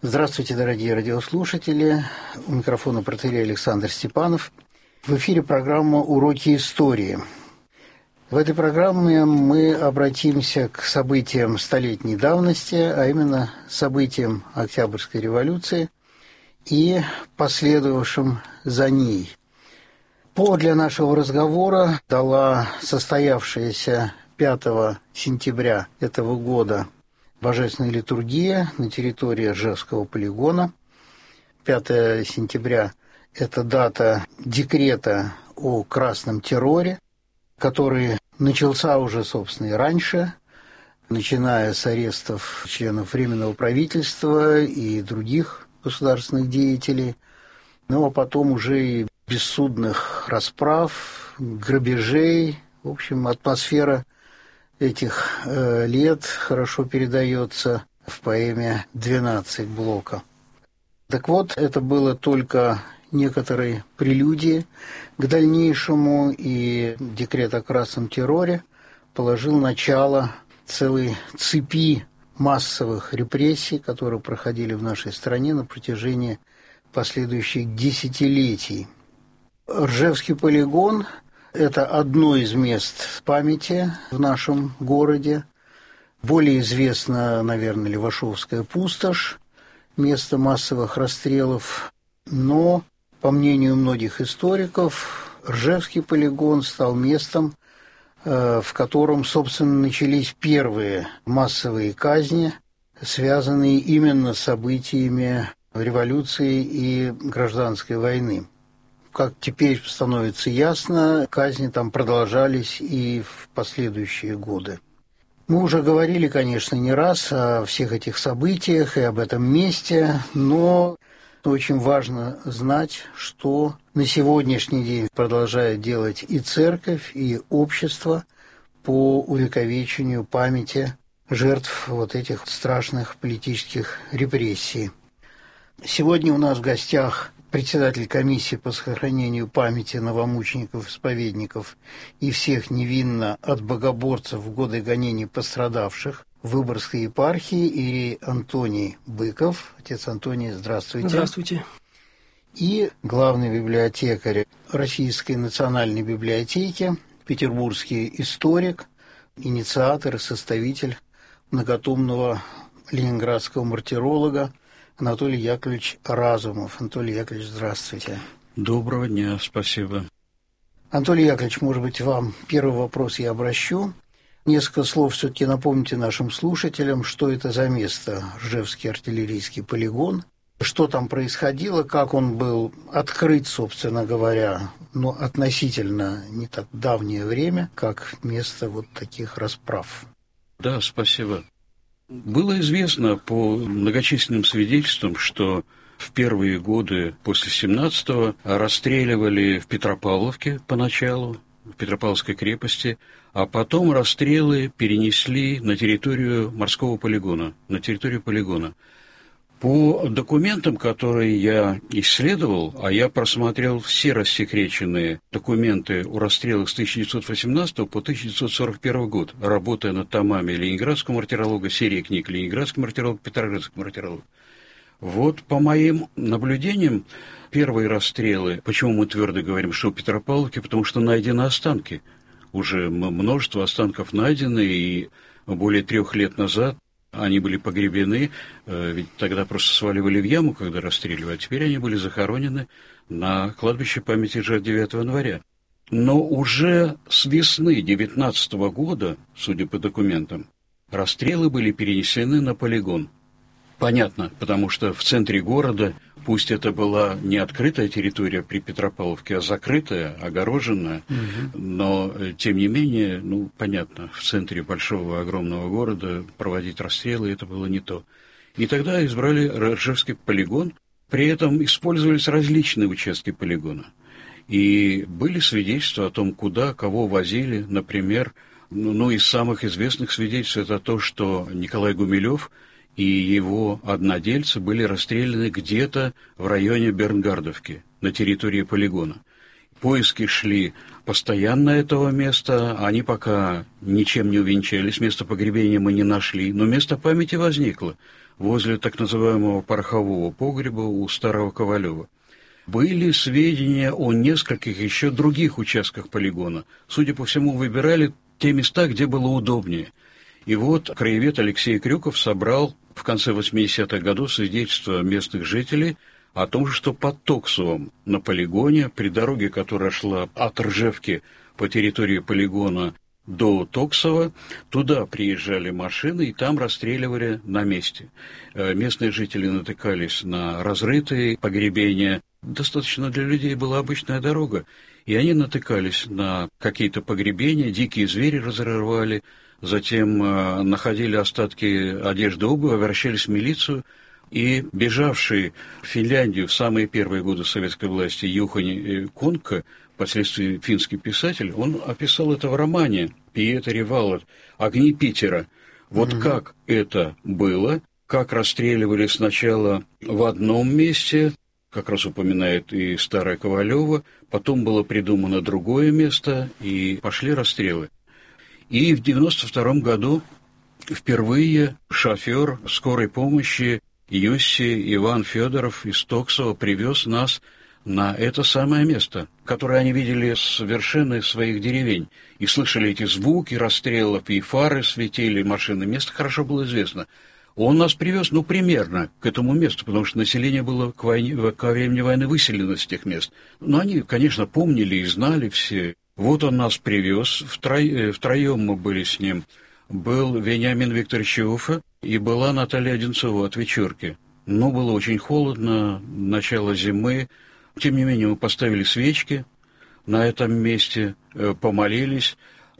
Здравствуйте, дорогие радиослушатели. У микрофона протоиерей Александр Степанов. В эфире программа «Уроки истории». В этой программе мы обратимся к событиям столетней давности, а именно событиям Октябрьской революции и последовавшим за ней. Повод для нашего разговора дала состоявшаяся 5 сентября этого года Божественная литургия на территории Ржевского полигона. 5 сентября – это дата декрета о красном терроре, который начался уже, собственно, и раньше, начиная с арестов членов Временного правительства и других государственных деятелей, ну а потом уже и бессудных расправ, грабежей. В общем, атмосфера этих лет хорошо передается в поэме «12 Блока». Так вот, это было только некоторые прелюдии к дальнейшему, и декрет о красном терроре положил начало целой цепи массовых репрессий, которые проходили в нашей стране на протяжении последующих десятилетий. Ржевский полигон – это одно из мест памяти в нашем городе. Более известна, наверное, Левашовская пустошь, место массовых расстрелов. Но, по мнению многих историков, Ржевский полигон стал местом, в котором, собственно, начались первые массовые казни, связанные именно с событиями революции и гражданской войны. Как теперь становится ясно, казни там продолжались и в последующие годы. Мы уже говорили, конечно, не раз о всех этих событиях и об этом месте, но очень важно знать, что на сегодняшний день продолжает делать и церковь, и общество по увековечению памяти жертв вот этих страшных политических репрессий. Сегодня у нас в гостях председатель комиссии по сохранению памяти новомучеников-исповедников и всех невинно от богоборцев в годы гонений пострадавших Выборгской епархии иерей Антоний Быков. Отец Антоний, здравствуйте. Здравствуйте. И главный библиотекарь Российской национальной библиотеки, петербургский историк, инициатор и составитель многотомного ленинградского мартиролога Анатолий Яковлевич Разумов. Анатолий Яковлевич, здравствуйте. Доброго дня, спасибо. Анатолий Яковлевич, может быть, вам первый вопрос я обращу. Несколько слов все-таки напомните нашим слушателям, что это за место Ржевский артиллерийский полигон, что там происходило, как он был открыт, собственно говоря, но относительно не так давнее время, как место вот таких расправ. Да, спасибо. Было известно по многочисленным свидетельствам, что в первые годы после 17-го расстреливали в Петропавловке поначалу, в Петропавловской крепости, а потом расстрелы перенесли на территорию морского полигона, на территорию полигона. По документам, которые я исследовал, а я просмотрел все рассекреченные документы о расстрелах с 1918 по 1941 год, работая над томами ленинградского мартиролога, серии книг «Ленинградский мартиролог», «Петроградский мартиролог». Вот по моим наблюдениям, первые расстрелы, почему мы твердо говорим, что в Петропавловке, потому что найдены останки. Уже множество останков найдено, и более 3 лет назад они были погребены, ведь тогда просто сваливали в яму, когда расстреливали, а теперь они были захоронены на кладбище памяти жертв 9 января. Но уже с весны 19 года, судя по документам, расстрелы были перенесены на полигон. Понятно, потому что в центре города, пусть это была не открытая территория при Петропавловке, а закрытая, огороженная, но, тем не менее, понятно, в центре большого, огромного города проводить расстрелы – это было не то. И тогда избрали Ржевский полигон, при этом использовались различные участки полигона. И были свидетельства о том, куда, кого возили, например, из самых известных свидетельств – это то, что Николай Гумилев и его однодельцы были расстреляны где-то в районе Бернгардовки, на территории полигона. Поиски шли постоянно этого места. Они пока ничем не увенчались, место погребения мы не нашли, но место памяти возникло возле так называемого порохового погреба у Старого Ковалева. Были сведения о нескольких еще других участках полигона. Судя по всему, выбирали те места, где было удобнее. И вот краевед Алексей Крюков собрал в конце 80-х годов свидетельства местных жителей о том, что под Токсовом на полигоне, при дороге, которая шла от Ржевки по территории полигона до Токсова, туда приезжали машины и там расстреливали на месте. Местные жители натыкались на разрытые погребения. Достаточно для людей была обычная дорога, и они натыкались на какие-то погребения, дикие звери разрывали, затем находили остатки одежды, обуви, обращались в милицию, и бежавший в Финляндию в самые первые годы советской власти Юхани Конка, впоследствии финский писатель, он описал это в романе Пьетер Ривалет «Огни Питера». Вот как это было, как расстреливали сначала в одном месте, как раз упоминает и Старое Ковалево, потом было придумано другое место, и пошли расстрелы. И в 1992 году впервые шофер скорой помощи Юсси Иван Федоров из Токсова привез нас на это самое место, которое они видели с вершины своих деревень, и слышали эти звуки расстрелов, и фары светили, машины. Место хорошо было известно. Он нас привез, примерно к этому месту, потому что население было ко времени войны выселено с тех мест. Но они, конечно, помнили и знали все. Вот он нас привез, втроем мы были с ним. Был Вениамин Викторович Уфа и была Наталья Одинцова от «Вечерки». Но было очень холодно, начало зимы. Тем не менее, мы поставили свечки на этом месте, помолились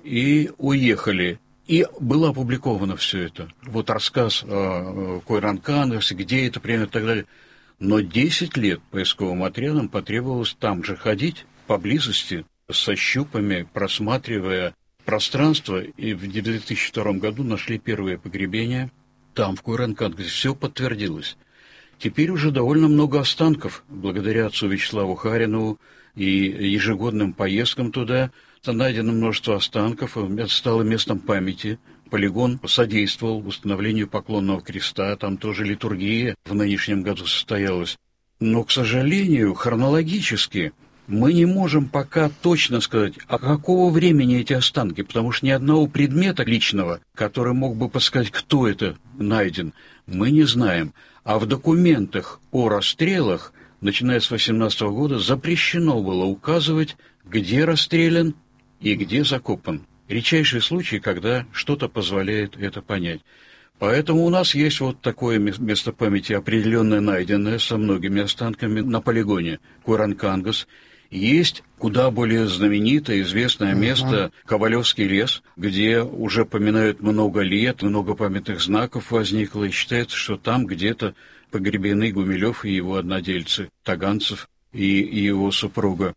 и уехали. И было опубликовано все это. Вот рассказ о Койранкангасе, где это примерно и так далее. Но 10 лет поисковым отрядам потребовалось там же ходить, поблизости, со щупами, просматривая пространство. И в 2002 году нашли первое погребение там, в Койранкангасе. Все подтвердилось. Теперь уже довольно много останков, благодаря отцу Вячеславу Харинову и ежегодным поездкам туда. Найдено множество останков, это стало местом памяти. Полигон содействовал установлению поклонного креста, там тоже литургия в нынешнем году состоялась. Но, к сожалению, хронологически мы не можем пока точно сказать, а какого времени эти останки, потому что ни одного предмета личного, который мог бы подсказать, кто это найден, мы не знаем. А в документах о расстрелах, начиная с 1918 года, запрещено было указывать, где расстрелян и где закопан. Редчайшие случаи, когда что-то позволяет это понять. Поэтому у нас есть вот такое место памяти, определенно найденное со многими останками на полигоне Койранкангас. Есть куда более знаменитое, известное место Ковалевский лес, где уже поминают много лет, много памятных знаков возникло, и считается, что там где-то погребены Гумилев и его однодельцы, Таганцев и его супруга.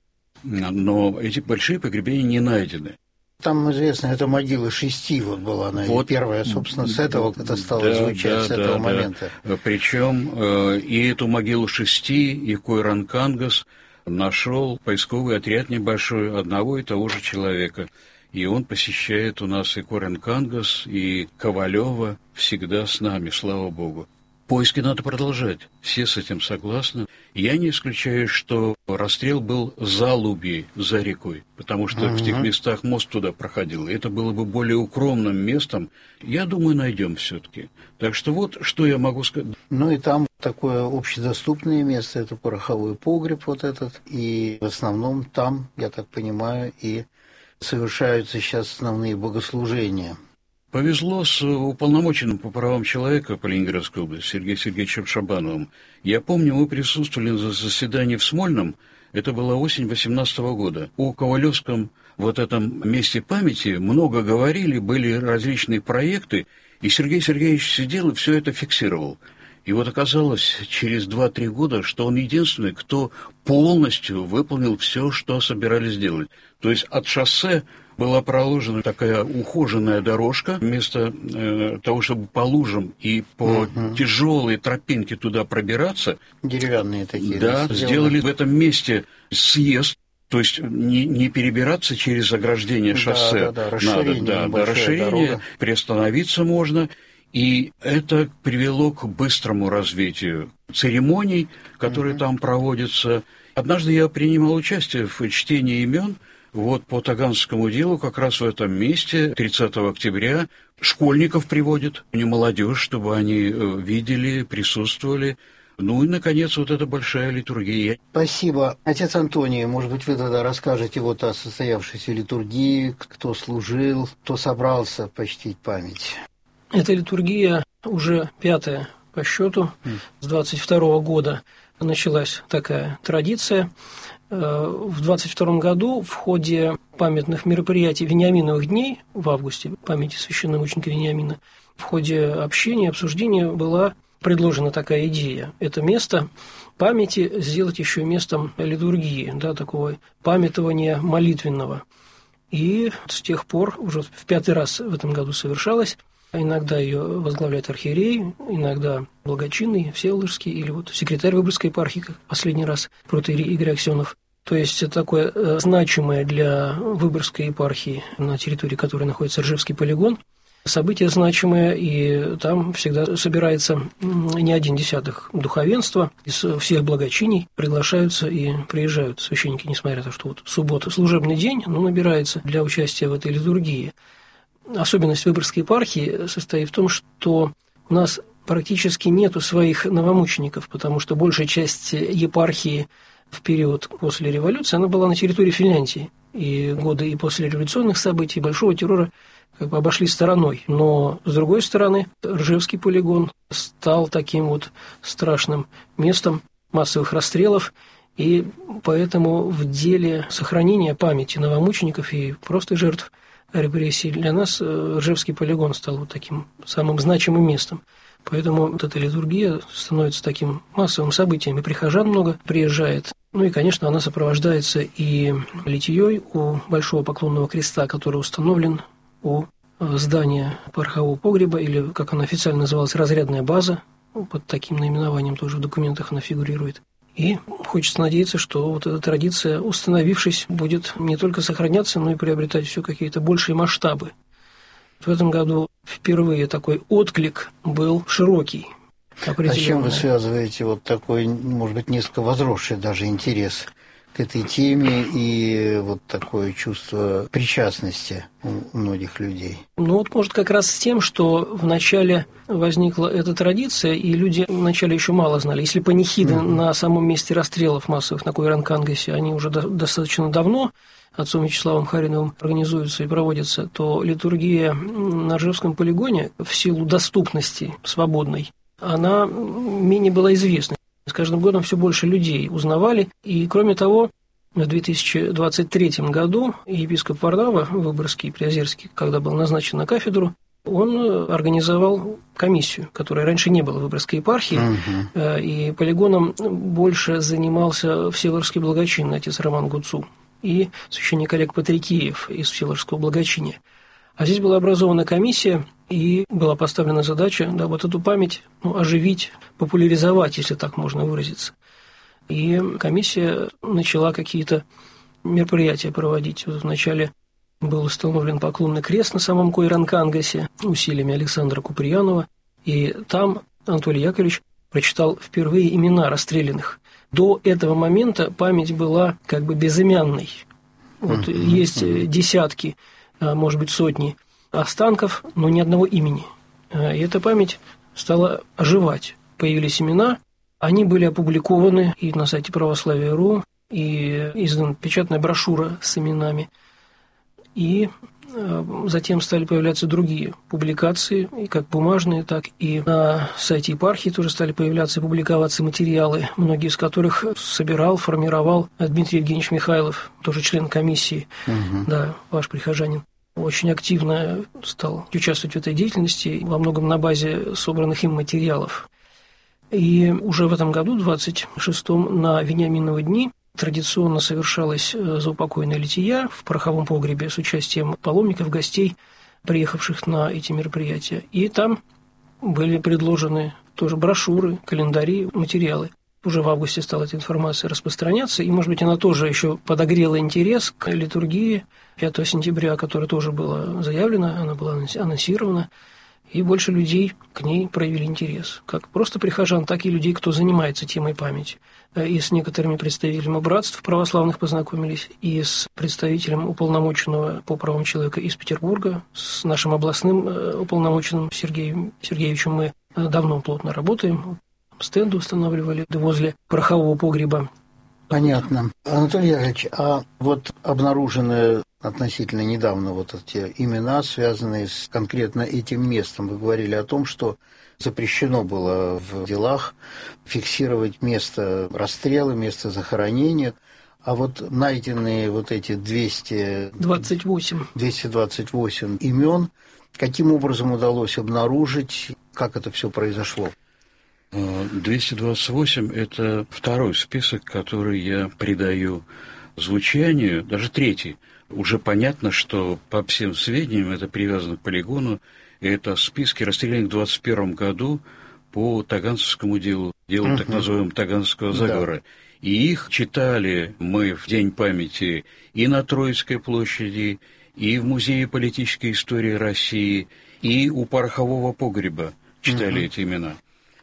Но эти большие погребения не найдены. Там, известно, это могила 6 вот была, она вот, первая, собственно, с этого это стало звучать, с этого момента. Причем и эту могилу 6, и Койранкангас нашел поисковый отряд небольшой одного и того же человека. И он посещает у нас и Койранкангас, и Ковалева всегда с нами, слава Богу. Поиски надо продолжать, все с этим согласны. Я не исключаю, что расстрел был за Лубьей, за рекой, потому что в тех местах мост туда проходил. Это было бы более укромным местом. Я думаю, найдем все-таки. Так что вот, что я могу сказать. Ну и там такое общедоступное место, это пороховой погреб вот этот, и в основном там, я так понимаю, и совершаются сейчас основные богослужения. Повезло с уполномоченным по правам человека по Ленинградской области Сергеем Сергеевичем Шабановым. Я помню, мы присутствовали на заседании в Смольном, это была осень 18 года. О Ковалевском вот этом месте памяти много говорили, были различные проекты, и Сергей Сергеевич сидел и все это фиксировал. И вот оказалось через 2-3 года, что он единственный, кто полностью выполнил все, что собирались делать. То есть от шоссе была проложена такая ухоженная дорожка, вместо того, чтобы по лужам и по тяжелой тропинке туда пробираться. Деревянные такие. Да, сделали в этом месте съезд. То есть не перебираться через ограждение шоссе. Расширение, приостановиться можно. И это привело к быстрому развитию церемоний, которые там проводятся. Однажды я принимал участие в чтении имен по Таганскому делу, как раз в этом месте, 30 октября. Школьников приводят, не молодежь, чтобы они видели, присутствовали. Ну и, наконец, эта большая литургия. Спасибо. Отец Антоний, может быть, вы тогда расскажете о состоявшейся литургии, кто служил, кто собрался почтить память. Эта литургия уже 5-я по счету. С 22 года началась такая традиция. В 22 году в ходе памятных мероприятий Вениаминовых дней в августе, памяти священномученика Вениамина, в ходе общения, обсуждения была предложена такая идея. Это место памяти сделать еще местом литургии, такого памятования молитвенного. И с тех пор, уже в 5-й раз в этом году совершалось, иногда ее возглавляет архиерей, иногда благочинный, Всеволожский, или секретарь Выборгской епархии, как последний раз протоиерей Игорь Аксенов. То есть это такое значимое для Выборгской епархии, на территории которой находится Ржевский полигон, событие значимое, и там всегда собирается не один десяток духовенства, из всех благочиний приглашаются и приезжают священники, несмотря на то, что суббота, служебный день, но набирается для участия в этой литургии. Особенность Выборгской епархии состоит в том, что у нас практически нету своих новомучеников, потому что большая часть епархии в период после революции, она была на территории Финляндии. И годы и после революционных событий, большого террора обошли стороной. Но, с другой стороны, Ржевский полигон стал таким страшным местом массовых расстрелов, и поэтому в деле сохранения памяти новомучеников и просто жертв репрессий для нас Ржевский полигон стал таким самым значимым местом. Поэтому эта литургия становится таким массовым событием, и прихожан много приезжает. Ну и, конечно, она сопровождается и литией у Большого Поклонного Креста, который установлен у здания порохового погреба, или, как она официально называлась, разрядная база. Под таким наименованием тоже в документах она фигурирует. И хочется надеяться, что эта традиция, установившись, будет не только сохраняться, но и приобретать все какие-то большие масштабы. В этом году впервые такой отклик был широкий. А с чем вы связываете такой, может быть, несколько возросший даже интерес к этой теме и такое чувство причастности у многих людей? Может, как раз с тем, что вначале возникла эта традиция, и люди вначале еще мало знали. Если панихиды на самом месте расстрелов массовых на Койран-Кангасе, они уже достаточно давно отцом Вячеславом Хариновым организуются и проводятся, то литургия на Ржевском полигоне в силу доступности свободной, она менее была известна. С каждым годом все больше людей узнавали. И, кроме того, в 2023 году епископ Варнава Выборгский, Приозерский, когда был назначен на кафедру, он организовал комиссию, которой раньше не было в Выборгской епархии, и полигоном больше занимался Всеволожский благочинный отец Роман Гуцу и священник Олег Патрикеев из Всеволожского благочиния. А здесь была образована комиссия, и была поставлена задача эту память оживить, популяризовать, если так можно выразиться. И комиссия начала какие-то мероприятия проводить. Вначале был установлен поклонный крест на самом Койран-Кангасе усилиями Александра Куприянова, и там Анатолий Яковлевич прочитал впервые имена расстрелянных. До этого момента память была безымянной. Есть десятки, может быть, сотни останков, но ни одного имени. И эта память стала оживать. Появились имена, они были опубликованы и на сайте Православия.ру, и издана печатная брошюра с именами. И затем стали появляться другие публикации, и как бумажные, так и на сайте епархии тоже стали появляться и публиковаться материалы, многие из которых собирал, формировал Дмитрий Евгеньевич Михайлов, тоже член комиссии, ваш прихожанин. Очень активно стал участвовать в этой деятельности, во многом на базе собранных им материалов. И уже в этом году, 26-м, на Вениаминовы дни, традиционно совершалась заупокойная лития в пороховом погребе с участием паломников, гостей, приехавших на эти мероприятия. И там были предложены тоже брошюры, календари, материалы. Уже в августе стала эта информация распространяться, и, может быть, она тоже еще подогрела интерес к литургии 5 сентября, которая тоже была заявлена, она была анонсирована, и больше людей к ней проявили интерес. Как просто прихожан, так и людей, кто занимается темой памяти. И с некоторыми представителями братств православных познакомились, и с представителем уполномоченного по правам человека из Петербурга, с нашим областным уполномоченным Сергеем Сергеевичем мы давно плотно работаем. Стенды устанавливали возле порохового погреба. Понятно. Анатолий Яковлевич, а вот обнаруженные относительно недавно вот эти имена, связанные с конкретно этим местом, вы говорили о том, что запрещено было в делах фиксировать место расстрела, место захоронения, а вот найденные вот эти 228 имен, каким образом удалось обнаружить, как это все произошло? 228 – это второй список, который я придаю звучанию, даже третий. Уже понятно, что по всем сведениям это привязано к полигону, и это списки расстрелянных в 21 году по Таганцевскому делу, так называемого Таганского заговора. Да. И их читали мы в День памяти и на Троицкой площади, и в Музее политической истории России, и у порохового погреба читали эти имена.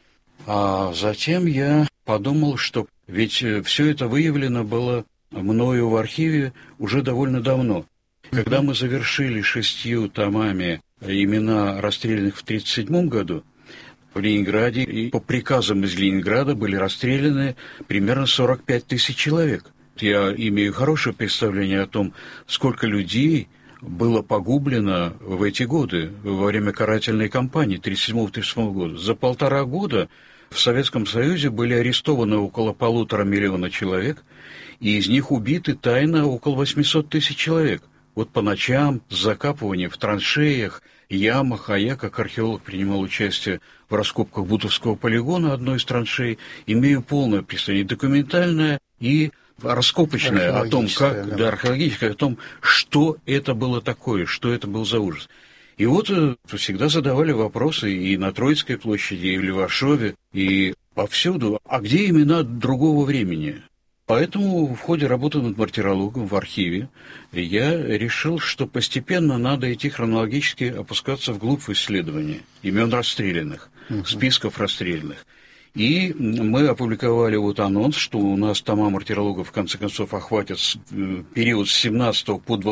А затем я подумал, что ведь все это выявлено было мною в архиве уже довольно давно. Когда мы завершили 6 томами имена расстрелянных в 1937 году в Ленинграде, и по приказам из Ленинграда были расстреляны примерно 45 тысяч человек. Я имею хорошее представление о том, сколько людей было погублено в эти годы, во время карательной кампании 1937-1938 года. За 1,5 года в Советском Союзе были арестованы около 1,5 миллиона человек, и из них убиты тайно около 800 тысяч человек. Вот по ночам, с закапыванием в траншеях, ямах, а я, как археолог, принимал участие в раскопках Бутовского полигона, одной из траншей, имею полное представление, документальное и раскопочное о том, как, да, археологическое, о том, что это было такое, что это был за ужас. И вот всегда задавали вопросы и на Троицкой площади, и в Левашове, и повсюду. А где имена другого времени? Поэтому в ходе работы над мартирологом в архиве я решил, что постепенно надо идти хронологически опускаться вглубь исследования имен расстрелянных, списков расстрелянных. И мы опубликовали вот анонс, что у нас тома мартирологов в конце концов охватят период с 17 по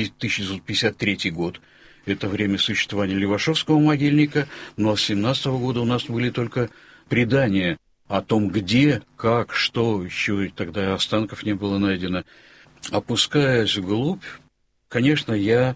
1953 год. Это время существования Левашовского могильника, но с 17 года у нас были только предания о том, где, как, что, еще тогда останков не было найдено. Опускаясь вглубь, конечно, я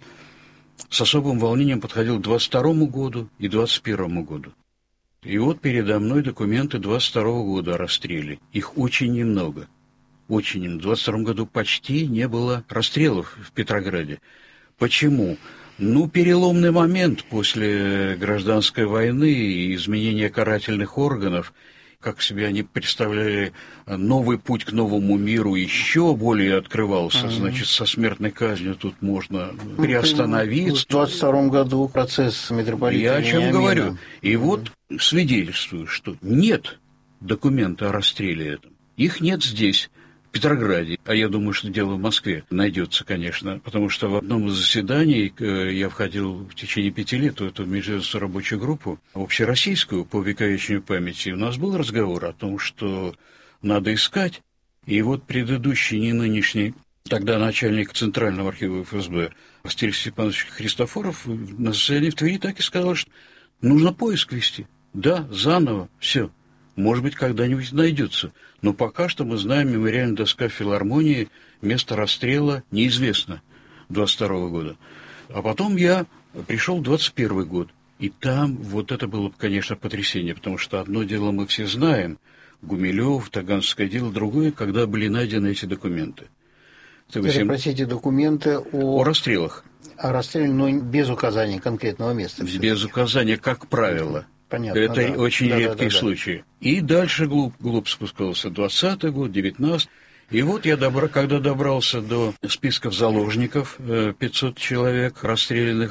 с особым волнением подходил к 22 году и 21 году. И вот передо мной документы 22 года о расстреле. Их очень немного. Очень немного. В 22 году почти не было расстрелов в Петрограде. Почему? Переломный момент после гражданской войны и изменения карательных органов, как себе они представляли, новый путь к новому миру еще более открывался. Значит, со смертной казнью тут можно приостановиться. В 22 году процесс митрополита Я о чем Вениамина. говорю. И вот свидетельствую, что нет документа о расстреле этом. Их нет здесь, в Петрограде. А я думаю, что дело в Москве найдется, конечно, потому что в одном из заседаний я входил в течение 5 лет в эту межведомственную рабочую группу, общероссийскую по увековечению памяти. У нас был разговор о том, что надо искать. И вот предыдущий, не нынешний, тогда начальник Центрального архива ФСБ Василий Степанович Христофоров на заседании в Твери так и сказал, что нужно поиск вести. Да, заново, все. Может быть, когда-нибудь найдется. Но пока что мы знаем, мемориальная доска филармонии, место расстрела неизвестно 22 года. А потом я пришел в 21 год. И там вот это было, конечно, потрясение, потому что одно дело мы все знаем, Гумилев, Таганское дело, другое, когда были найдены эти документы. Простите, документы о расстрелах. О расстреле, но без указания конкретного места. Без указания, как правило. Понятно, это да. очень редкие случаи. И дальше глубь спускался 20-й год, 19-й. И вот я, когда добрался до списков заложников, 500 человек, расстрелянных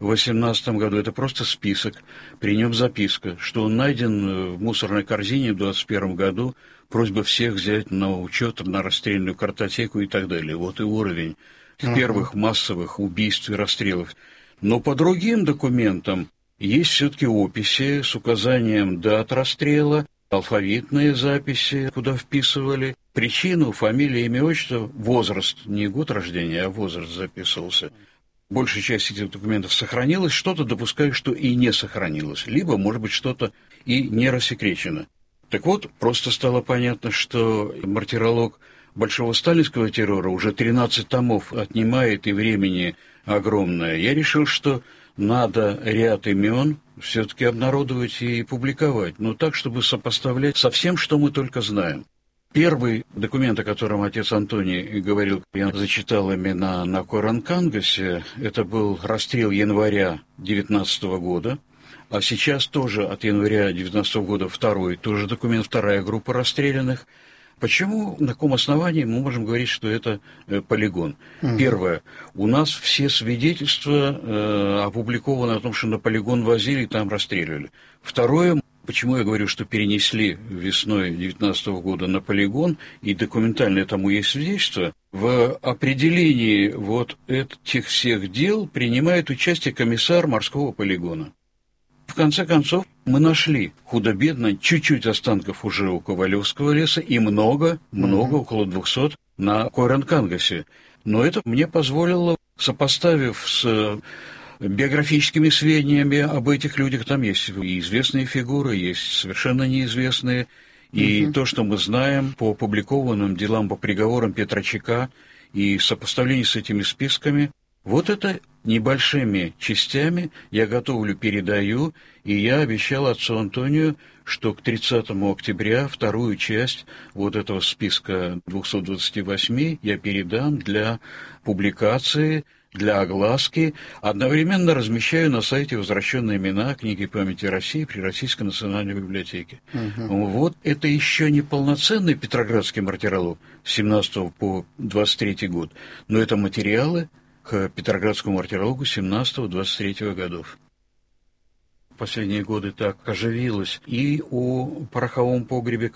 в 2018 году, это просто список, при нем записка, что он найден в мусорной корзине в 2021 году, просьба всех взять на учет, на расстрельную картотеку и так далее. Вот и уровень первых массовых убийств и расстрелов. Но по другим документам есть все-таки описи с указанием дат расстрела, алфавитные записи, куда вписывали причину, фамилию, имя, отчество, возраст, не год рождения, а возраст записывался. Большая часть этих документов сохранилась, что-то допускаю, что и не сохранилось, либо, может быть, что-то и не рассекречено. Так вот, просто стало понятно, что мартиролог большого сталинского террора уже 13 томов отнимает и времени огромное. Я решил, что надо ряд имен все-таки обнародовать и публиковать, но так, чтобы сопоставлять со всем, что мы только знаем. Первый документ, о котором отец Антоний говорил, я зачитал именно на Коранкангасе, это был расстрел января 19 года, а сейчас тоже от января 19 года второй, тоже документ, вторая группа расстрелянных. Почему, на каком основании мы можем говорить, что это полигон? Первое. У нас все свидетельства опубликованы о том, что на полигон возили и там расстреливали. Второе. Почему я говорю, что перенесли весной 2019 года на полигон, и документальное тому есть свидетельство, в определении вот этих всех дел принимает участие комиссар морского полигона. В конце концов, мы нашли худо-бедно чуть-чуть останков уже у Ковалевского леса и много, около 200 на Коранкангасе. Но это мне позволило, сопоставив с биографическими сведениями об этих людях, там есть и известные фигуры, есть совершенно неизвестные, и то, что мы знаем по опубликованным делам, по приговорам Петрочека, и сопоставление с этими списками, вот это небольшими частями я готовлю, передаю, и я обещал отцу Антонию, что к 30 октября вторую часть вот этого списка 228 я передам для публикации, для огласки, одновременно размещаю на сайте «Возвращенные имена» книги памяти России при Российской национальной библиотеке. Вот это еще не полноценный петроградский мартиролог с 17 по 23 год, но это материалы к петроградскому мартирологу 17-23 годов. Последние годы так оживилось и о пороховом погребе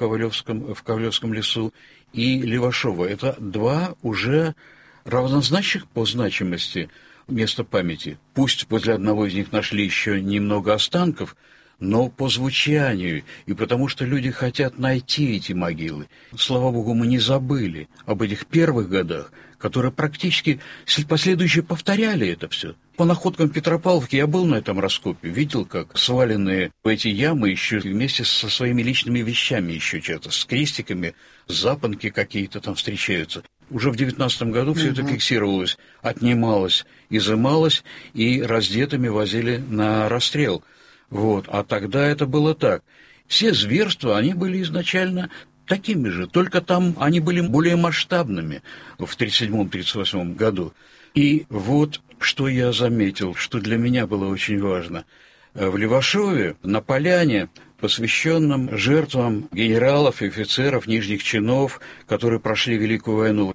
в Ковалевском лесу, и Левашова. Это два уже равнозначных по значимости места памяти. Пусть возле одного из них нашли еще немного останков, но по звучанию, и потому что люди хотят найти эти могилы. Слава Богу, мы не забыли об этих первых годах, которые практически последующие повторяли это все. По находкам Петропавловки я был на этом раскопе, видел, как сваленные в эти ямы еще вместе со своими личными вещами еще что-то, с крестиками, запонки какие-то там встречаются. Уже в 19 году все это фиксировалось, отнималось, изымалось, и раздетыми возили на расстрел. Вот. А тогда это было так. Все зверства, они были изначально такими же, только там они были более масштабными в 1937-1938 году. И вот что я заметил, что для меня было очень важно. В Левашове, на поляне, посвященном жертвам генералов и офицеров нижних чинов, которые прошли Великую войну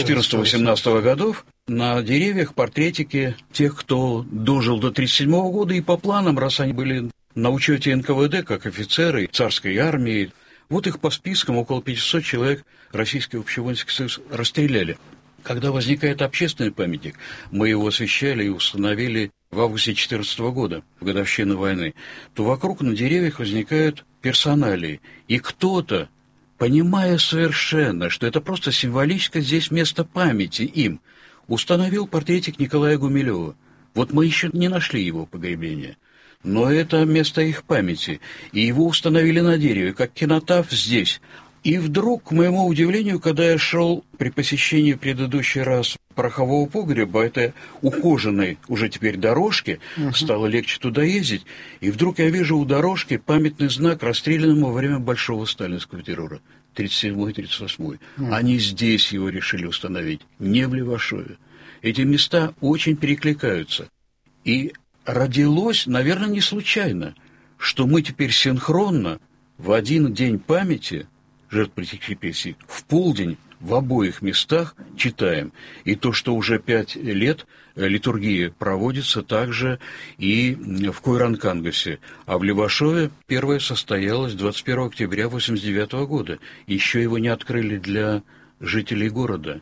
14-18 годов, на деревьях портретики тех, кто дожил до 1937 года, и по планам, раз они были на учете НКВД, как офицеры царской армии, вот их по спискам около 500 человек Российский общевойсковый союз расстреляли. Когда возникает общественный памятник, мы его освещали и установили в августе 2014 года, в годовщину войны, то вокруг на деревьях возникают персоналии. И кто-то, понимая совершенно, что это просто символическое здесь место памяти им, установил портретик Николая Гумилева. Вот мы еще не нашли его погребения, но это место их памяти, и его установили на дереве, как кинотаф здесь. И вдруг, к моему удивлению, когда я шел при посещении в предыдущий раз порохового погреба, этой ухоженной уже теперь дорожки, стало легче туда ездить, и вдруг я вижу у дорожки памятный знак расстрелянному во время Большого сталинского террора, 1937-1938. Они здесь его решили установить, не в Левашове. Эти места очень перекликаются. И родилось, наверное, не случайно, что мы теперь синхронно в один день памяти жертв политической репрессий в полдень в обоих местах читаем. И то, что уже 5 лет литургия проводится также и в Койран-Кангасе. А в Левашове первая состоялась 21 октября 1989 года. Еще его не открыли для жителей города.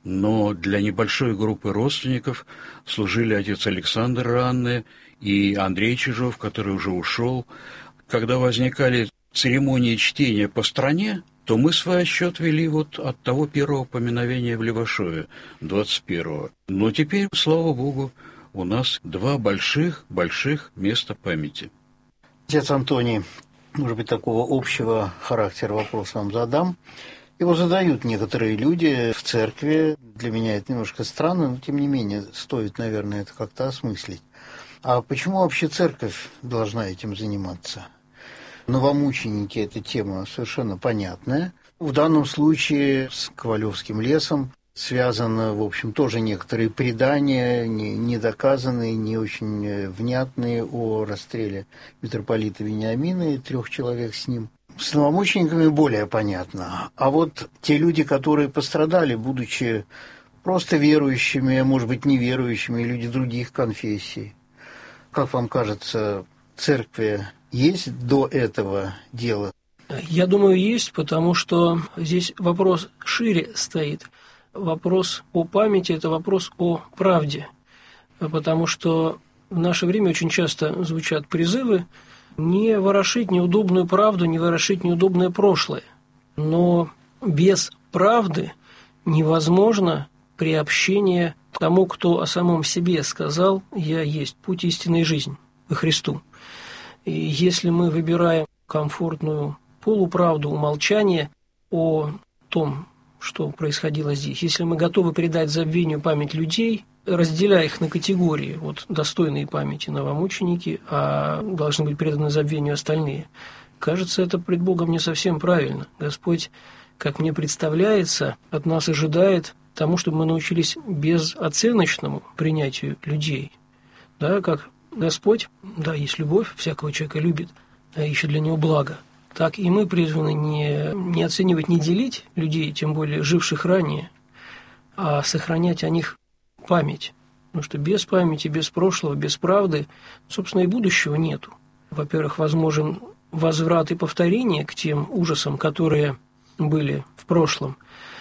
Но для небольшой группы родственников служили отец Александр Ранне и Андрей Чижов, который уже ушел. Когда возникали церемонии чтения по стране, то мы свой отсчет вели вот от того первого поминовения в Левашове, 21-го. Но теперь, слава Богу, у нас 2 больших места памяти. Отец Антоний, может быть, такого общего характера вопрос вам задам. Его задают некоторые люди в церкви. Для меня это немножко странно, но тем не менее стоит, наверное, это как-то осмыслить. А почему вообще церковь должна этим заниматься? Новомученики – это тема совершенно понятная. В данном случае с Ковалевским лесом связано, в общем, тоже некоторые предания, недоказанные, не очень внятные о расстреле митрополита Вениамина и 3 человек с ним. С новомучениками более понятно. А вот те люди, которые пострадали, будучи просто верующими, может быть, неверующими, люди других конфессий, как вам кажется, церкви есть до этого дела? Я думаю, есть, потому что здесь вопрос шире стоит. Вопрос о памяти – это вопрос о правде. Потому что в наше время очень часто звучат призывы не ворошить неудобную правду, не ворошить неудобное прошлое. Но без правды невозможно приобщение к тому, кто о самом себе сказал: «Я есть путь, истина и жизнь» по Христу. И если мы выбираем комфортную полуправду, умолчание о том, что происходило здесь, если мы готовы предать забвению память людей, разделяя их на категории, вот достойные памяти новомученики, а должны быть преданы забвению остальные, кажется, это пред Богом не совсем правильно. Господь, как мне представляется, от нас ожидает тому, чтобы мы научились безоценочному принятию людей. Да, как Господь, да, есть любовь, всякого человека любит, а ищет для него благо. Так и мы призваны не оценивать, не делить людей, тем более живших ранее, а сохранять о них память. Потому что без памяти, без прошлого, без правды, собственно, и будущего нету. Во-первых, возможен возврат и повторение к тем ужасам, которые были в прошлом.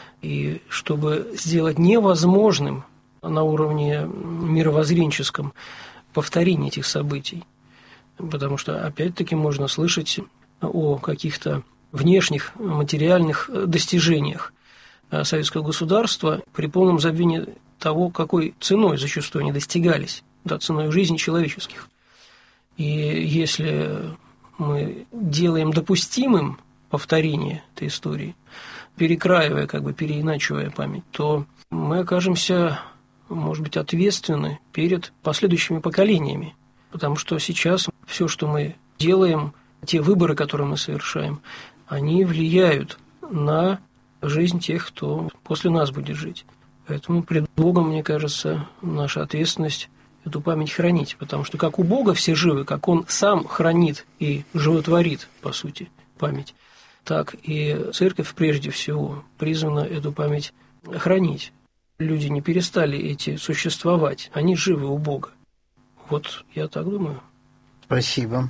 И чтобы сделать невозможным на уровне мировоззренческом повторение этих событий. Потому что, опять-таки, можно слышать о каких-то внешних материальных достижениях советского государства при полном забвении того, какой ценой зачастую они достигались, да, ценой жизни человеческих. И если мы делаем допустимым повторение этой истории, перекраивая, переиначивая память, то мы окажемся, может быть, ответственны перед последующими поколениями. Потому что сейчас все, что мы делаем, те выборы, которые мы совершаем, они влияют на жизнь тех, кто после нас будет жить. Поэтому пред Богом, мне кажется, наша ответственность эту память хранить. Потому что как у Бога все живы, как Он сам хранит и животворит, по сути, память, так и Церковь прежде всего призвана эту память хранить. Люди не перестали эти существовать, они живы у Бога. Вот я так думаю. Спасибо.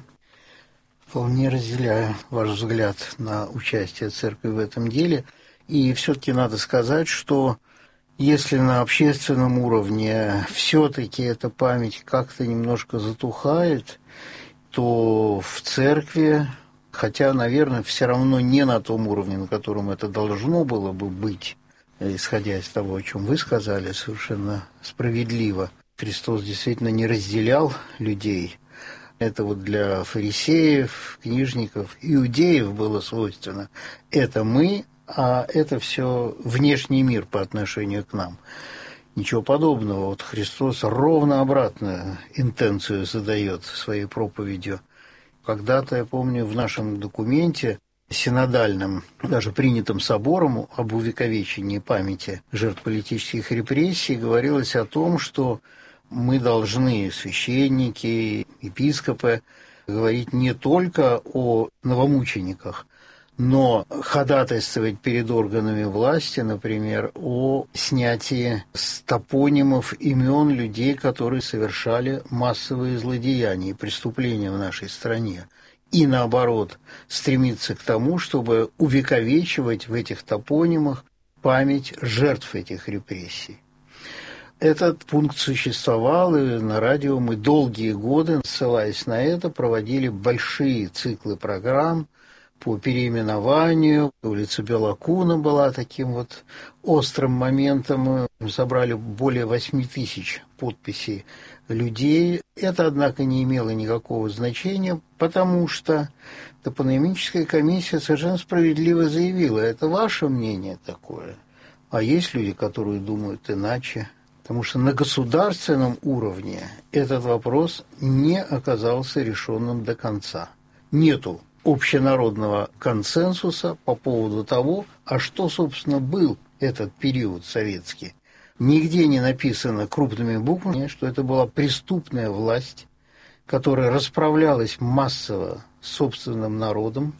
Вполне разделяю ваш взгляд на участие церкви в этом деле. И все-таки надо сказать, что если на общественном уровне все-таки эта память как-то немножко затухает, то в церкви, хотя, наверное, все равно не на том уровне, на котором это должно было бы быть, исходя из того, о чем вы сказали, совершенно справедливо. Христос действительно не разделял людей. Это вот для фарисеев, книжников, иудеев было свойственно. Это мы, а это все внешний мир по отношению к нам. Ничего подобного. Вот Христос ровно обратную интенцию задает своей проповедью. Когда-то, я помню, в нашем документе синодальным, даже принятым собором об увековечении памяти жертв политических репрессий, говорилось о том, что мы должны, священники, епископы, говорить не только о новомучениках, но ходатайствовать перед органами власти, например, о снятии с топонимов имен людей, которые совершали массовые злодеяния и преступления в нашей стране. И, наоборот, стремиться к тому, чтобы увековечивать в этих топонимах память жертв этих репрессий. Этот пункт существовал, и на радио мы долгие годы, ссылаясь на это, проводили большие циклы программ по переименованию. Улица Белокуна была таким вот острым моментом. Мы собрали более 8 тысяч подписей людей. Это, однако, не имело никакого значения, потому что топонимическая комиссия совершенно справедливо заявила: это ваше мнение такое, а есть люди, которые думают иначе. Потому что на государственном уровне этот вопрос не оказался решенным до конца. Нету общенародного консенсуса по поводу того, а что, собственно, был этот период советский. Нигде не написано крупными буквами, что это была преступная власть, которая расправлялась массово с собственным народом.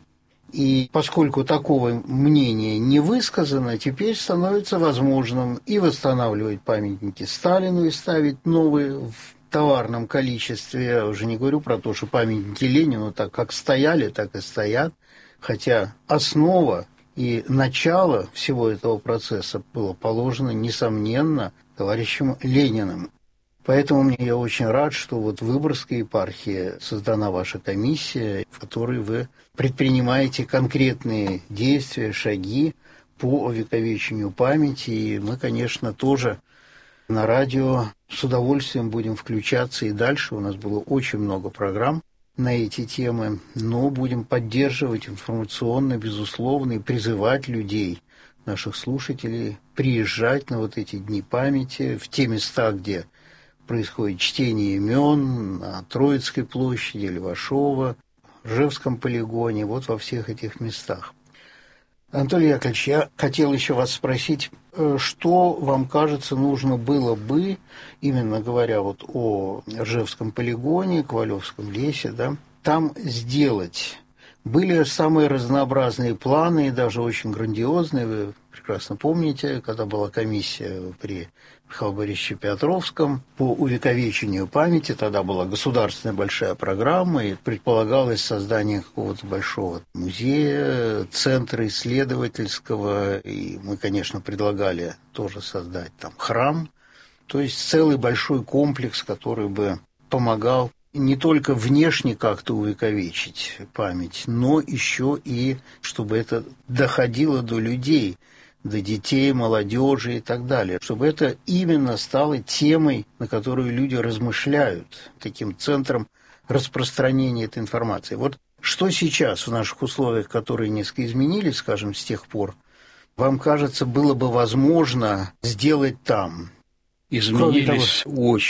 И поскольку такого мнения не высказано, теперь становится возможным и восстанавливать памятники Сталину, и ставить новые в товарном количестве. Я уже не говорю про то, что памятники Ленину так как стояли, так и стоят. Хотя основа и начало всего этого процесса было положено, несомненно, товарищем Лениным. Поэтому я очень рад, что вот в Выборгской епархии создана ваша комиссия, в которой вы предпринимаете конкретные действия, шаги по увековечению памяти. И мы, конечно, тоже на радио с удовольствием будем включаться и дальше. У нас было очень много программ на эти темы, но будем поддерживать информационно, безусловно, и призывать людей, наших слушателей, приезжать на вот эти дни памяти в те места, где происходит чтение имен, на Троицкой площади, Левашова, Ржевском полигоне, вот во всех этих местах. Анатолий Яковлевич, я хотел еще вас спросить, что вам кажется нужно было бы, именно говоря вот о Ржевском полигоне, Ковалевском лесе, да, там сделать? Были самые разнообразные планы, и даже очень грандиозные. Вы прекрасно помните, когда была комиссия при Михаиле Борисовиче Петровском по увековечению памяти, тогда была государственная большая программа, и предполагалось создание какого-то большого музея, центра исследовательского, и мы, конечно, предлагали тоже создать там храм, то есть целый большой комплекс, который бы помогал не только внешне как-то увековечить память, но еще и чтобы это доходило до людей, до детей, молодежи и так далее, чтобы это именно стало темой, на которую люди размышляют, таким центром распространения этой информации. Вот что сейчас в наших условиях, которые несколько изменились, скажем, с тех пор, вам кажется, было бы возможно сделать там? Изменились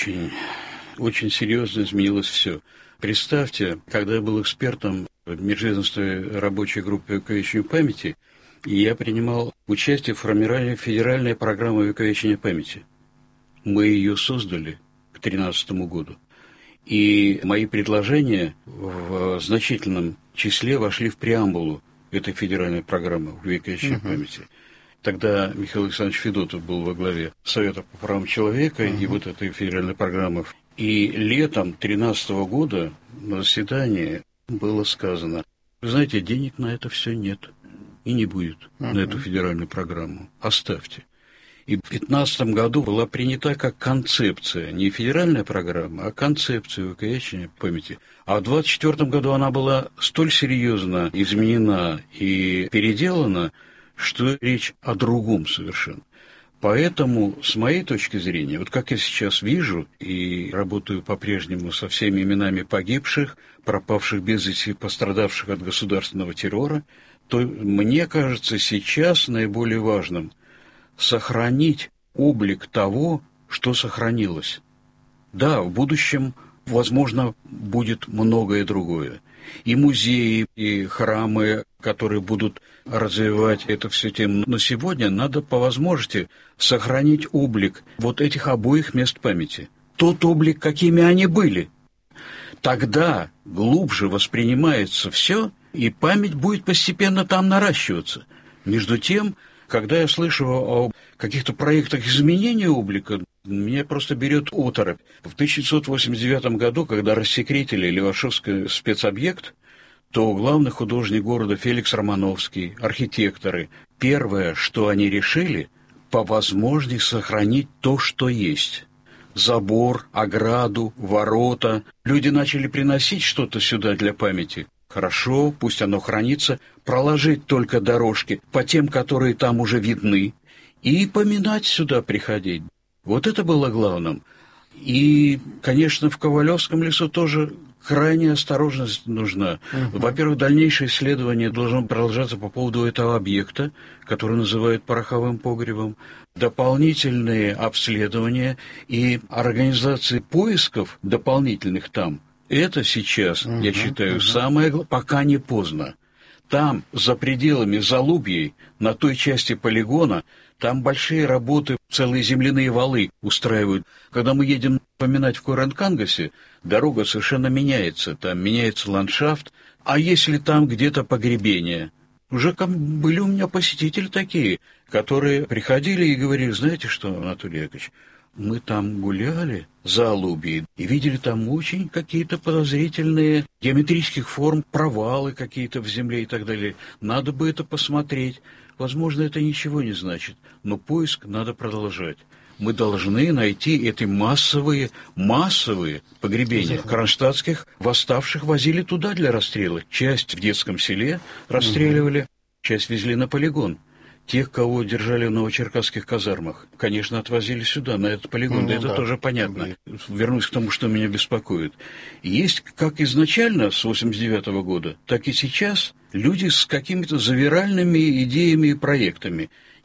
очень серьезно изменилось все. Представьте, когда я был экспертом в межведомственной рабочей группе увековечения памяти, я принимал участие в формировании федеральной программы увековечения памяти. Мы ее создали к 2013 году. И мои предложения в значительном числе вошли в преамбулу этой федеральной программы увековечения памяти. Тогда Михаил Александрович Федотов был во главе Совета по правам человека и вот этой федеральной программы. И летом 2013 года на заседании было сказано: вы знаете, денег на это все нет и не будет, на эту федеральную программу. Оставьте. И в 2015 году была принята как концепция, не федеральная программа, а концепция увековечения памяти. А в 2024 году она была столь серьезно изменена и переделана, что речь о другом совершенно. Поэтому, с моей точки зрения, вот как я сейчас вижу и работаю по-прежнему со всеми именами погибших, пропавших без вести, пострадавших от государственного террора, то мне кажется сейчас наиболее важным сохранить облик того, что сохранилось. Да, в будущем, возможно, будет многое другое. И музеи, и храмы, которые будут развивать эту всю тему. Но сегодня надо по возможности сохранить облик вот этих обоих мест памяти. Тот облик, какими они были. Тогда глубже воспринимается все, И память будет постепенно там наращиваться. Между тем, когда я слышу о каких-то проектах изменения облика, меня просто берет оторопь. В 1989 году, когда рассекретили Левашовский спецобъект, то главный художник города Феликс Романовский, архитекторы, первое, что они решили, по возможности сохранить то, что есть. Забор, ограду, ворота. Люди начали приносить что-то сюда для памяти. Хорошо, пусть оно хранится, проложить только дорожки по тем, которые там уже видны, и поминать сюда приходить. Вот это было главным. И, конечно, в Ковалевском лесу тоже крайняя осторожность нужна. Во-первых, дальнейшее исследование должно продолжаться по поводу этого объекта, который называют пороховым погребом, дополнительные обследования и организации поисков дополнительных там. Это сейчас, я считаю, самое главное, пока не поздно. Там, за пределами Залубьей, на той части полигона, там большие работы, целые земляные валы устраивают. Когда мы едем поминать в Куренкангасе, дорога совершенно меняется, там меняется ландшафт. А если там где-то погребение? Уже были у меня посетители такие, которые приходили и говорили: знаете что, Анатолий Яковлевич, мы там гуляли за Алубией и видели там очень какие-то подозрительные геометрических форм, провалы какие-то в земле и так далее. Надо бы это посмотреть. Возможно, это ничего не значит, но поиск надо продолжать. Мы должны найти эти массовые погребения. Кронштадтских восставших возили туда для расстрела. Часть в детском селе расстреливали, часть везли на полигон. Тех, кого держали в новочеркасских казармах, конечно, отвозили сюда, на этот полигон. Да, это тоже понятно. Вернусь к тому, что меня беспокоит. Есть как изначально, с 1989 года, так и сейчас люди с какими-то завиральными идеями и проектами.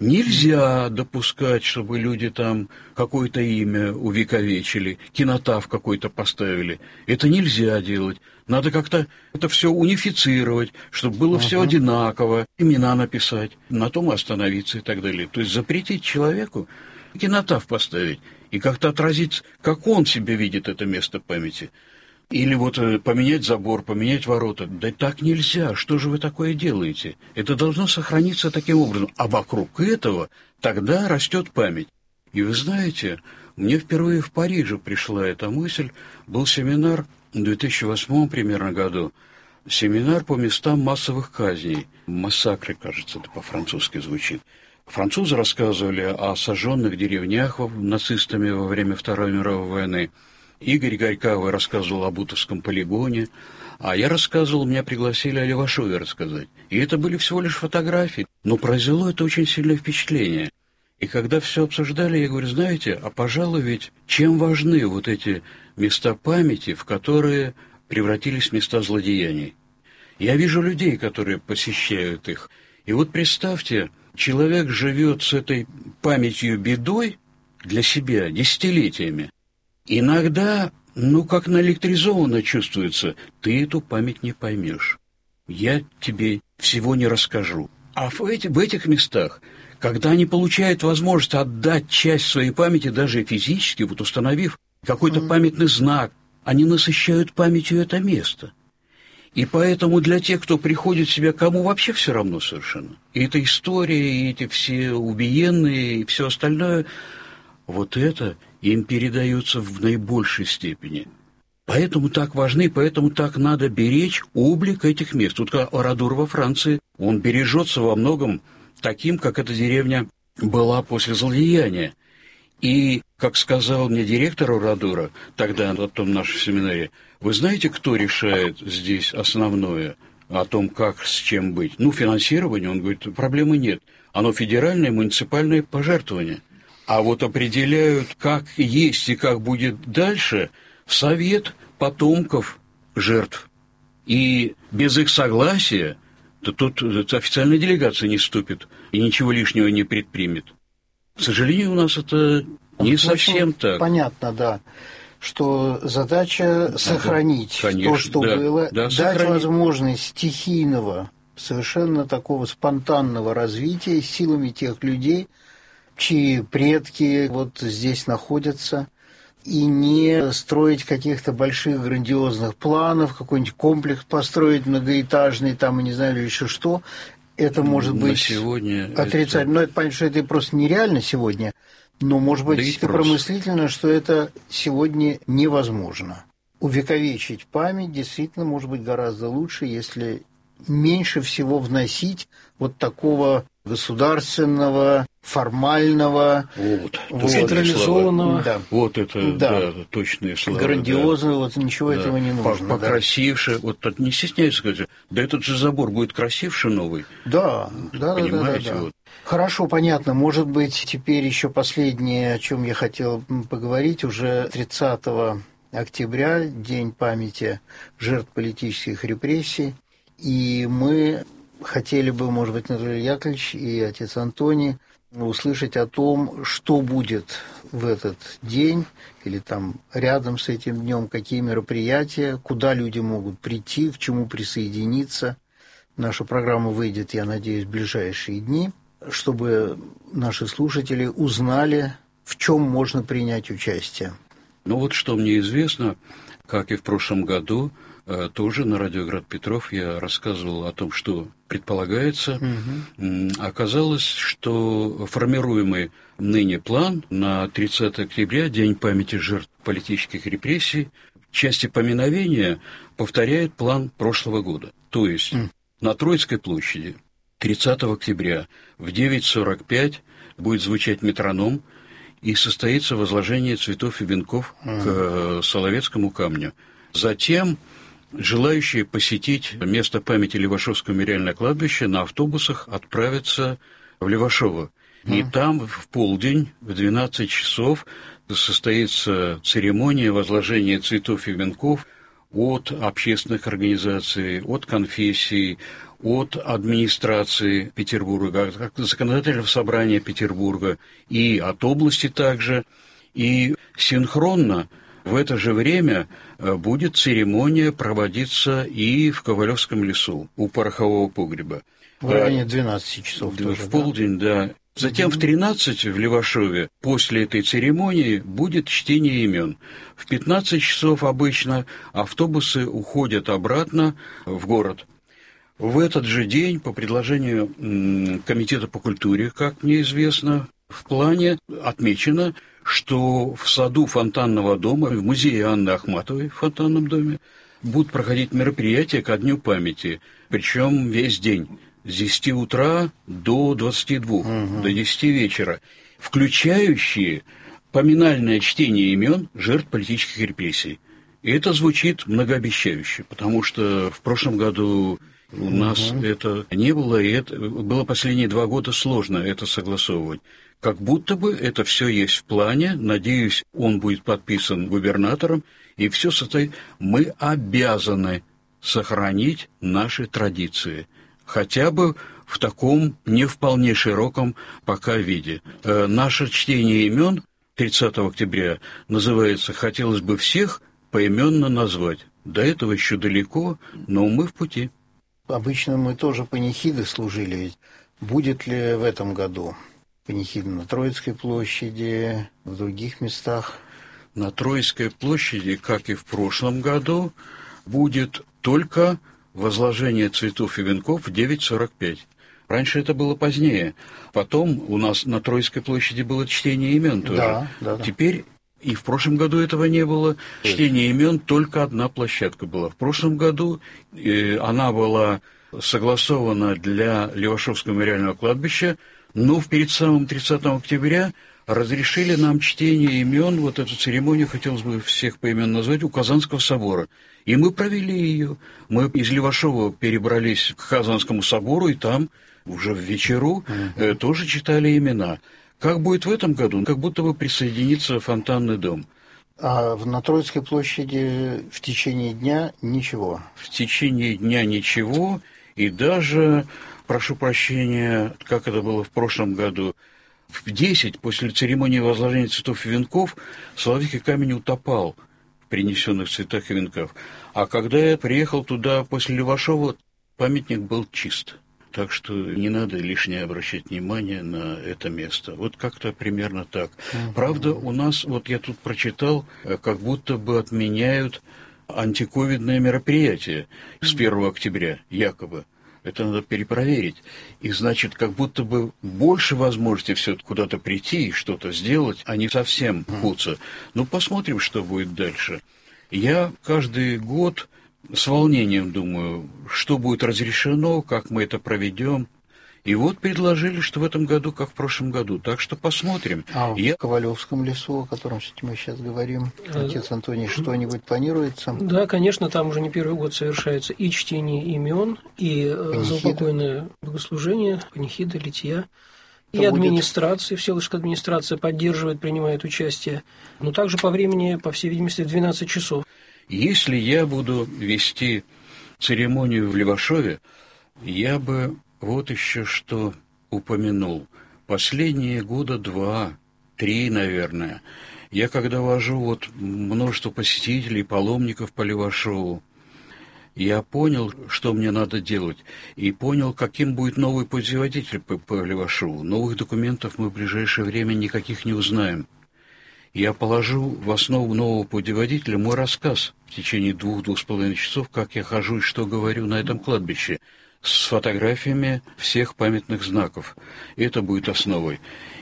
Нельзя допускать, чтобы люди там какое-то имя увековечили, кинотаф какой-то поставили. Это нельзя делать. Надо как-то это все унифицировать, чтобы было все одинаково, имена написать, на том и остановиться и так далее. То есть запретить человеку кинотаф поставить и как-то отразить, как он себе видит это место памяти. Или вот поменять забор, поменять ворота. Да так нельзя. Что же вы такое делаете? Это должно сохраниться таким образом. А вокруг этого тогда растет память. И вы знаете, мне впервые в Париже пришла эта мысль. Был семинар в 2008 примерно году. Семинар по местам массовых казней. Массакры, кажется, это по-французски звучит. Французы рассказывали о сожженных деревнях нацистами во время Второй мировой войны. Игорь Горькавый рассказывал о Бутовском полигоне, а я рассказывал, меня пригласили о Левашове рассказать. И это были всего лишь фотографии, но произвело это очень сильное впечатление. И когда все обсуждали, я говорю: знаете, а пожалуй ведь чем важны вот эти места памяти, в которые превратились в места злодеяний? Я вижу людей, которые посещают их. И вот представьте, человек живет с этой памятью бедой для себя десятилетиями. Иногда, как наэлектризованно чувствуется, ты эту память не поймешь. Я тебе всего не расскажу. А в этих местах, когда они получают возможность отдать часть своей памяти, даже физически, вот установив какой-то памятный знак, они насыщают памятью это место. И поэтому для тех, кто приходит в себя, кому вообще все равно совершенно. И эта история, и эти все убиенные, и все остальное, вот это им передается в наибольшей степени. Поэтому так важны, поэтому так надо беречь облик этих мест. Вот Орадур во Франции, он бережется во многом таким, как эта деревня была после злодеяния. И, как сказал мне директор Орадура, тогда о том нашем семинаре, вы знаете, кто решает здесь основное о том, как с чем быть? Финансирование, он говорит, проблемы нет. Оно федеральное, муниципальное пожертвование. А вот определяют, как есть и как будет дальше, совет потомков жертв. И без их согласия, то тут официальная делегация не вступит и ничего лишнего не предпримет. К сожалению, у нас это не совсем так. Понятно, да, что задача сохранить то, что было, дать возможность стихийного, совершенно такого спонтанного развития силами тех людей, чьи предки вот здесь находятся. и не строить каких-то больших грандиозных планов, какой-нибудь комплекс построить многоэтажный, там, и не знаю, или еще что. Это может быть сегодня отрицательно. Но это понятно, что это просто нереально сегодня, но, может быть, действительно промыслительно, что это сегодня невозможно. Увековечить память действительно может быть гораздо лучше, если меньше всего вносить вот такого государственного, формального, централизованного. Да. Вот это да, точные слова. Грандиозного, вот ничего этого не нужно. Покрасивше. Вот не стесняйся сказать, да этот же забор будет красивше новый. Да. Понимаете, да. вот. Хорошо, понятно. Может быть, теперь еще последнее, о чем я хотел поговорить, уже 30 октября, День памяти жертв политических репрессий. И мы хотели бы, может быть, Анатолий Яковлевич и отец Антоний услышать о том, что будет в этот день или там рядом с этим днем, какие мероприятия, куда люди могут прийти, к чему присоединиться. Наша программа выйдет, я надеюсь, в ближайшие дни, чтобы наши слушатели узнали, в чем можно принять участие. Ну вот что мне известно, как и в прошлом году, тоже на радио «Град Петров» я рассказывал о том, что предполагается. Оказалось, что формируемый ныне план на 30 октября, День памяти жертв политических репрессий, в части поминовения повторяет план прошлого года. То есть на Троицкой площади 30 октября в 9:45 будет звучать метроном и состоится возложение цветов и венков к Соловецкому камню. Затем желающие посетить место памяти Левашовского мемориального кладбища на автобусах отправятся в Левашово. И там в полдень, в 12 часов, состоится церемония возложения цветов и венков от общественных организаций, от конфессий, от администрации Петербурга, от законодательного собрания Петербурга и от области также. И синхронно в это же время будет церемония проводиться и в Ковалевском лесу, у порохового погреба. В районе 12 часов тоже, в полдень, да. Затем в 13 в Левашове после этой церемонии будет чтение имен. В 15 часов обычно автобусы уходят обратно в город. В этот же день, по предложению Комитета по культуре, как мне известно, в плане отмечено, что в саду Фонтанного дома, в музее Анны Ахматовой в Фонтанном доме, будут проходить мероприятия ко Дню памяти, причем весь день, с 10 утра до 22, до 10 вечера, включающие поминальное чтение имен жертв политических репрессий. И это звучит многообещающе, потому что в прошлом году у нас это не было, и это было последние 2 года сложно это согласовывать. Как будто бы это все есть в плане, надеюсь, он будет подписан губернатором, и все состоит. Мы обязаны сохранить наши традиции, хотя бы в таком не вполне широком пока виде. Наше чтение имен 30 октября называется «Хотелось бы всех поименно назвать». До этого еще далеко, но мы в пути. Обычно мы тоже панихиды служили, ведь будет ли в этом году панихида на Троицкой площади, в других местах? На Троицкой площади, как и в прошлом году, будет только возложение цветов и венков в 9:45. Раньше это было позднее. Потом у нас на Троицкой площади было чтение имен тоже. Да. Теперь и в прошлом году этого не было. Чтение имен только одна площадка была. В прошлом году она была согласована для Левашовского мемориального кладбища, но перед самым 30 октября разрешили нам чтение имен, вот эту церемонию, хотелось бы всех поименно назвать, у Казанского собора. И мы провели ее. Мы из Левашова перебрались к Казанскому собору, и там уже в вечеру тоже читали имена. Как будет в этом году? Как будто бы присоединится Фонтанный дом. А на Троицкой площади в течение дня ничего? В течение дня ничего, и даже, прошу прощения, как это было в прошлом году, в 10 после церемонии возложения цветов и венков Соловецкий камень утопал в принесенных цветах и венках. А когда я приехал туда после Левашова, памятник был чист. так что не надо лишнее обращать внимание на это место. Вот как-то примерно так. Правда, у нас, вот я тут прочитал, как будто бы отменяют антиковидное мероприятие с 1 октября, якобы. Это надо перепроверить. И, значит, как будто бы больше возможности все куда-то прийти и что-то сделать, а не совсем куца. Ну, посмотрим, что будет дальше. Я каждый год с волнением думаю, что будет разрешено, как мы это проведем. И вот предложили, что в этом году, как в прошлом году. Так что посмотрим. А в Ковалевском лесу, о котором мы сейчас говорим, отец Антоний, что-нибудь планируется? Да, конечно, там уже не первый год совершается и чтение имен, и заупокойное богослужение, панихида, лития. И администрация, Всеволожская администрация поддерживает, принимает участие. Но также по времени, по всей видимости, в 12 часов. Если я буду вести церемонию в Левашове, я бы вот еще что упомянул. Последние года 2-3, наверное, я когда вожу вот множество посетителей, паломников по Левашову, я понял, что мне надо делать, и понял, каким будет новый путеводитель по Левашову. Новых документов мы в ближайшее время никаких не узнаем. Я положу в основу нового путеводителя мой рассказ в течение 2-2,5 часов, как я хожу и что говорю на этом кладбище, с фотографиями всех памятных знаков. Это будет основой.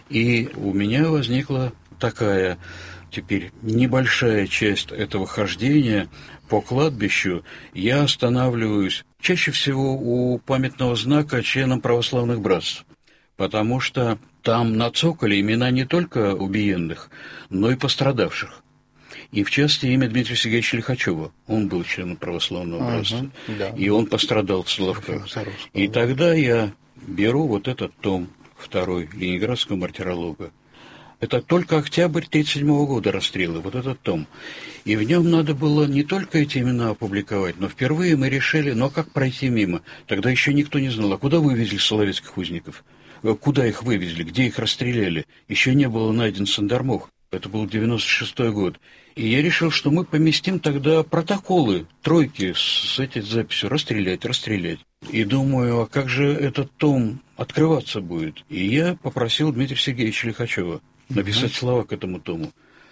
И у меня возникла такая теперь небольшая часть этого хождения по кладбищу. Я останавливаюсь чаще всего у памятного знака членам православных братств, потому что там на цоколе имена не только убиенных, но и пострадавших. И в частности имя Дмитрия Сергеевича Лихачева. Он был членом православного братства. Да. И он пострадал в Соловках. И тогда я беру вот этот том, второй, Ленинградского мартиролога. Это только октябрь 1937 года расстрелы, вот этот том. И в нем надо было не только эти имена опубликовать, но впервые мы решили, ну а как пройти мимо? Тогда еще никто не знал, а куда вывезли соловецких узников? Куда их вывезли, где их расстреляли? Еще не было найден Сандармох. Это был 96-й год. И я решил, что мы поместим тогда протоколы, тройки с этой записью «расстрелять». И думаю, а как же этот том открываться будет? И я попросил Дмитрия Сергеевича Лихачева написать слова к этому тому.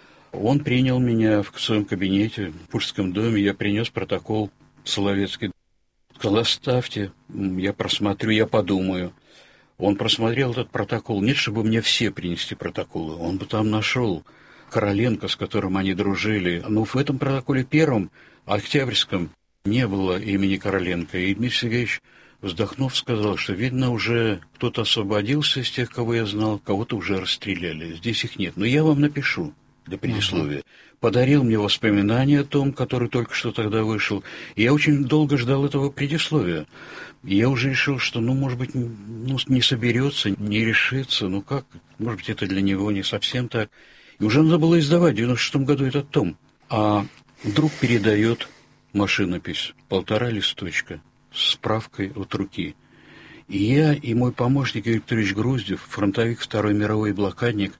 Он принял меня в своем кабинете в Пушкинском доме, я принес протокол соловецкий. Сказал, оставьте, я просмотрю, я подумаю. Он просмотрел этот протокол. Нет, чтобы мне все принести протоколы. Он бы там нашел Короленко, с которым они дружили. Но в этом протоколе первом, октябрьском, не было имени Короленко. И Дмитрий Сергеевич, вздохнув, сказал, что, видно, уже кто-то освободился из тех, кого я знал, кого-то уже расстреляли. Здесь их нет. Но я вам напишу для предисловия. Подарил мне воспоминания о том, который только что тогда вышел. И я очень долго ждал этого предисловия. И я уже решил, что, может быть, не соберется, не решится. Как? Может быть, это для него не совсем так. И уже надо было издавать в 96 году этот том. А вдруг передает машинопись, 1,5 листочка, с справкой от руки. И я, и мой помощник Юрий Викторович Груздев, фронтовик Второй мировой блокадник,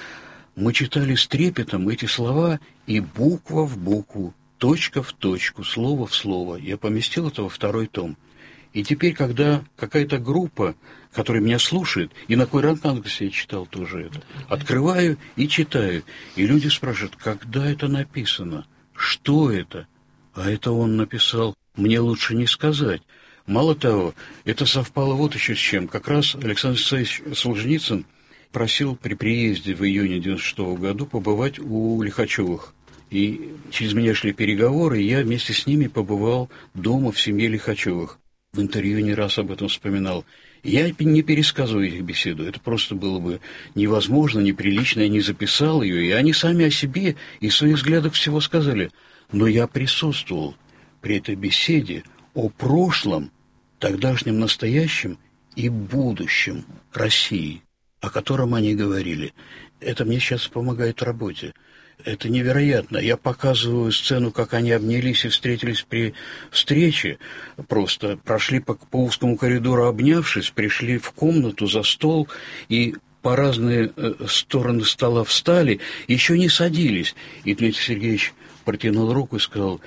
мы читали с трепетом эти слова, и буква в букву, точка в точку, слово в слово. Я поместил это во 2-й том. И теперь, когда какая-то группа, которая меня слушает, и на Койран-Кангрессе я читал тоже это, открываю и читаю, и люди спрашивают, когда это написано, что это? А это он написал, мне лучше не сказать. Мало того, это совпало вот еще с чем. Как раз Александр Алексеевич Солженицын просил при приезде в июне 96 года побывать у Лихачевых. И через меня шли переговоры, и я вместе с ними побывал дома в семье Лихачевых. В интервью не раз об этом вспоминал. Я не пересказываю их беседу, это просто было бы невозможно, неприлично, я не записал ее, и они сами о себе и своих взглядах всего сказали. Но я присутствовал при этой беседе о прошлом, тогдашнем настоящем и будущем России, о котором они говорили. Это мне сейчас помогает в работе. Это невероятно. Я показываю сцену, как они обнялись и встретились при встрече. Просто прошли по узкому коридору, обнявшись, пришли в комнату за стол и по разные стороны стола встали, еще не садились. И Дмитрий Сергеевич протянул руку и сказал,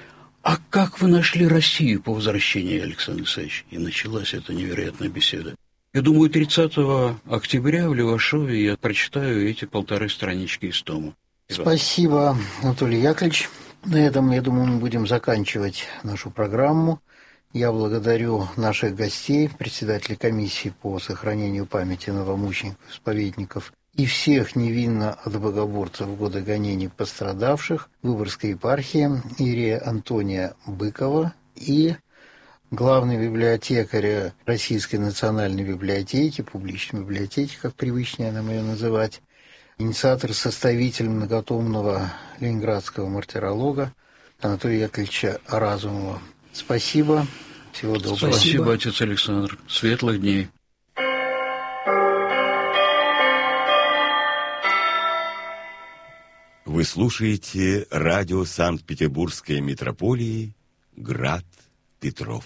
А как вы нашли Россию по возвращении, Александр Алексеевич? И началась эта невероятная беседа. Я думаю, 30 октября в Левашове я прочитаю эти 1,5 странички из тома. Спасибо, Анатолий Яковлевич. На этом, я думаю, мы будем заканчивать нашу программу. Я благодарю наших гостей, председателя комиссии по сохранению памяти новомучеников, исповедников и всех невинно от богоборцев в годы гонений пострадавших Выборгской епархии иерея Антония Быкова и главный библиотекарь Российской национальной библиотеки, публичной библиотеки, как привычнее нам ее называть, инициатор, составитель многотомного ленинградского мартиролога Анатолия Яковлевича Разумова. Спасибо. Всего доброго. Спасибо, отец Александр. Светлых дней. Вы слушаете радио Санкт-Петербургской митрополии «Град Петров».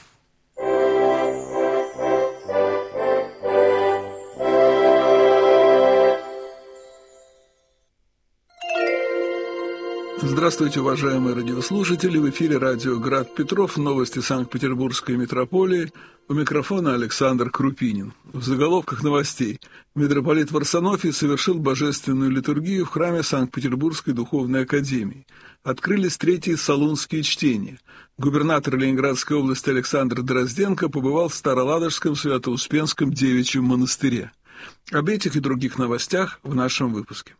Здравствуйте, уважаемые радиослушатели! В эфире радио «Град Петров», новости Санкт-Петербургской митрополии. У микрофона Александр Крупинин. В заголовках новостей. Митрополит Варсонофий совершил божественную литургию в храме Санкт-Петербургской духовной академии. Открылись третьи салунские чтения. Губернатор Ленинградской области Александр Дрозденко побывал в Староладожском Свято-Успенском девичьем монастыре. Об этих и других новостях в нашем выпуске.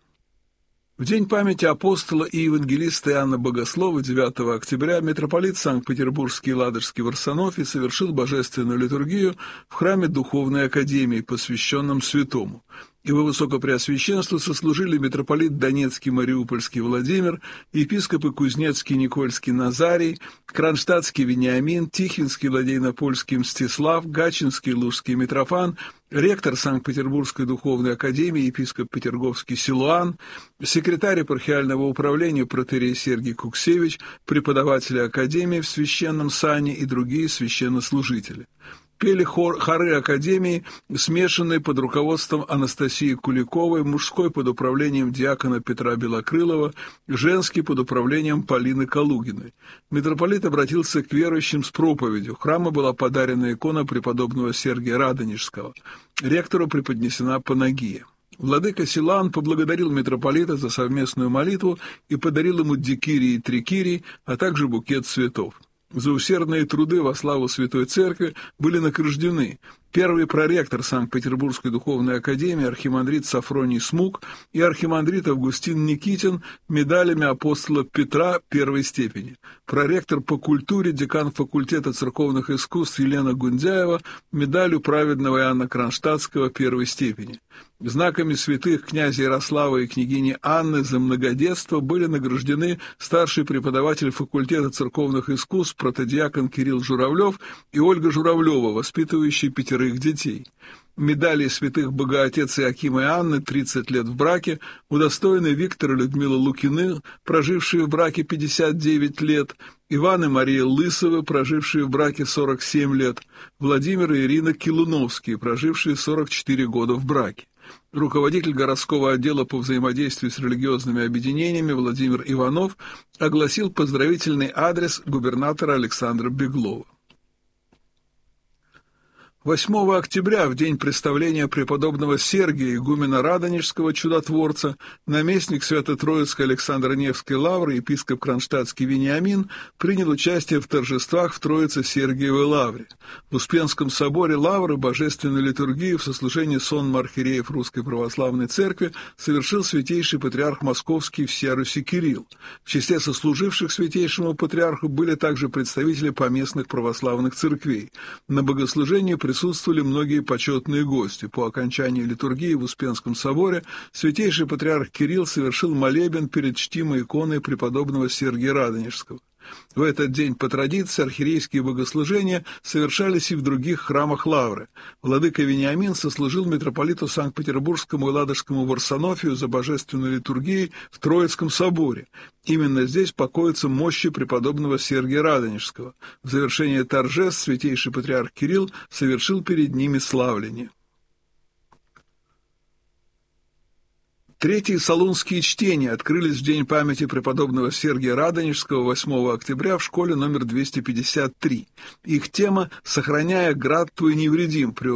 В день памяти апостола и евангелиста Иоанна Богослова 9 октября митрополит Санкт-Петербургский и Ладожский Варсонофий совершил божественную литургию в храме Духовной Академии, посвященном святому. Его высокопреосвященству сослужили митрополит Донецкий, Мариупольский Владимир, епископы Кузнецкий, Никольский Назарий, Кронштадтский Вениамин, Тихвинский, Ладейно-Польский Мстислав, Гатчинский, Лужский Митрофан, ректор Санкт-Петербургской духовной академии, епископ Петерговский Силуан, секретарь епархиального управления протоиерей Сергий Куксевич, преподаватели академии в священном сане и другие священнослужители. Пели хоры академии, смешанные под руководством Анастасии Куликовой, мужской под управлением диакона Петра Белокрылова, женский под управлением Полины Калугиной. Митрополит обратился к верующим с проповедью. Храму была подарена икона преподобного Сергия Радонежского. Ректору преподнесена панагия. Владыка Силуан поблагодарил митрополита за совместную молитву и подарил ему дикирий и трикирий, а также букет цветов. За усердные труды во славу Святой Церкви были награждены первый проректор Санкт-Петербургской духовной академии архимандрит Сафроний Смук и архимандрит Августин Никитин медалями апостола Петра первой степени, проректор по культуре, декан факультета церковных искусств Елена Гундяева медалью праведного Иоанна Кронштадтского первой степени. Знаками святых князя Ярослава и княгини Анны за многодетство были награждены старший преподаватель факультета церковных искусств протодиакон Кирилл Журавлев и Ольга Журавлева, воспитывающие 5 детей. Медали святых Богоотец Иакима и Анны, 30 лет в браке, удостоены Виктор и Людмила Лукины, прожившие в браке 59 лет, Иван и Мария Лысовы, прожившие в браке 47 лет, Владимир и Ирина Килуновские, прожившие 44 года в браке. Руководитель городского отдела по взаимодействию с религиозными объединениями Владимир Иванов огласил поздравительный адрес губернатора Александра Беглова. 8 октября, в день представления преподобного Сергия, игумена Радонежского чудотворца, наместник Свято-Троицкой Александро-Невской лавры, епископ Кронштадтский Вениамин, принял участие в торжествах в Троице-Сергиевой лавре. В Успенском соборе лавры божественной литургии в сослужении сонма архиереев Русской Православной Церкви совершил святейший патриарх Московский всея Руси Кирилл. В числе сослуживших святейшему патриарху были также представители поместных православных церквей. На богослужении присутствовали многие почетные гости. По окончании литургии в Успенском соборе святейший патриарх Кирилл совершил молебен перед чтимой иконой преподобного Сергия Радонежского. В этот день по традиции архиерейские богослужения совершались и в других храмах лавры. Владыка Вениамин сослужил митрополиту Санкт-Петербургскому и Ладожскому Варсонофию за божественной литургией в Троицком соборе. Именно здесь покоятся мощи преподобного Сергия Радонежского. В завершение торжеств святейший патриарх Кирилл совершил перед ними славление. Третьи салунские чтения открылись в день памяти преподобного Сергия Радонежского 8 октября в школе номер 253. Их тема «Сохраняя град твой невредим» при